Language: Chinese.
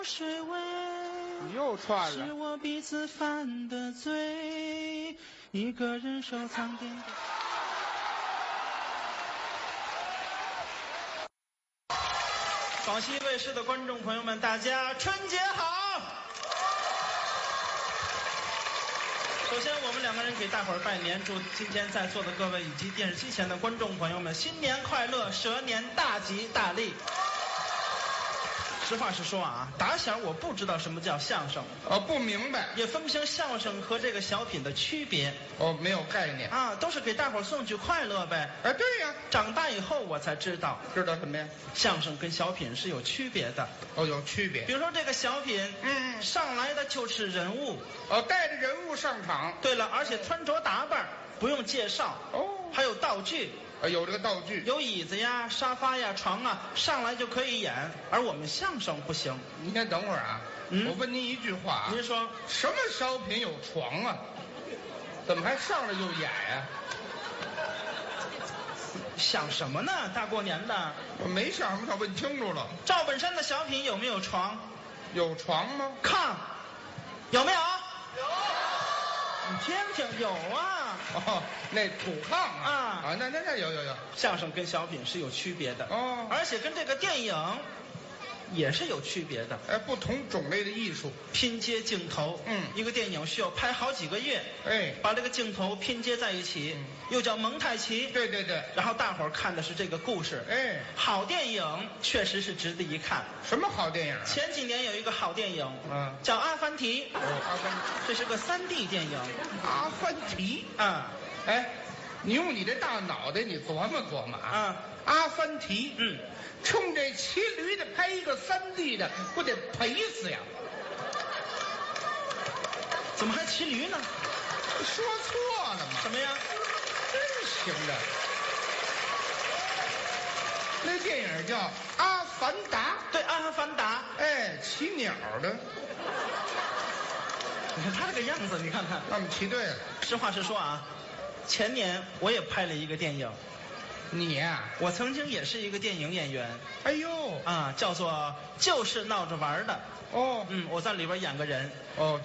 水味， 你又串了。 是我彼此犯的罪，一个人收藏点点。广西卫视的观众朋友们，大家春节好！首先，我们两个人给大伙儿拜年，祝今天在座的各位以及电视机前的观众朋友们新年快乐，蛇年大吉大利。实话实说啊，打小我不知道什么叫相声， 不明白， 也分不清相声和这个小品的区别。 没有概念啊，都是给大伙儿送去快乐呗。 哎，对呀， 长大以后我才知道， 知道什么呀？ 相声跟小品是有区别的。 有区别。 比如说这个小品，上来的就是人物， 带着人物上场。 对了，而且穿着打扮不用介绍，还有道具。 有这个道具， 有椅子呀、沙发呀、床啊，上来就可以演。而我们相声不行。 您先等会儿啊，我问您一句话， 您说什么小品有床啊？怎么还上来就演呀？ 想什么呢？大过年的， 我没想什么，问清楚了。 赵本山的小品有没有床？ 有床吗？ 炕有没有？ 有。 你听听，有啊。 那土炕啊，那有。 相声跟小品是有区别的而且跟这个电影也是有区别的。 不同种类的艺术， 拼接镜头，一个电影需要拍好几个月，把这个镜头拼接在一起，又叫蒙太奇。 对。 然后大伙儿看的是这个故事，好电影确实是值得一看。 什么好电影啊？ 前几年有一个好电影，叫《阿凡提》。 阿凡提， 这是个3D 电影。 阿凡提你用你这大脑袋，你琢磨琢磨阿凡提，冲这骑驴的拍一个3D 的，不得赔死呀？ 怎么还骑驴呢？ 说错了吗？ 什么呀？ 真行的。那电影叫《阿凡达》。 对，《阿凡达》。 骑鸟的。 你看他这个样子，你看看。 那我们骑对了。 实话实说啊，前年我也拍了一个电影。 你呀？ 我曾经也是一个电影演员。 哎呦， 叫做就是闹着玩的。 我在里边演个人。